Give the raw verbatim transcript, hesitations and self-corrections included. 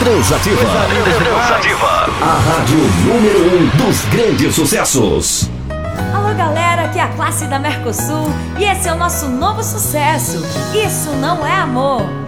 Transativa. Transativa. A rádio número um dos grandes sucessos. Alô galera, aqui é a classe da Mercosul e esse é o nosso novo sucesso, Isso Não É Amor.